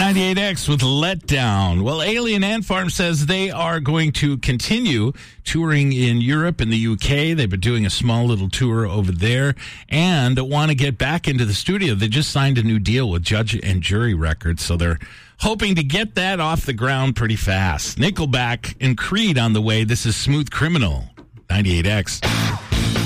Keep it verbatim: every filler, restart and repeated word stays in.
ninety-eight X with Letdown. Well, Alien Ant Farm says they are going to continue touring in Europe and the U K. They've been doing a small little tour over there and want to get back into the studio. They just signed a new deal with Judge and Jury Records, so they're hoping to get that off the ground pretty fast. Nickelback and Creed on the way. This is Smooth Criminal, ninety-eight X.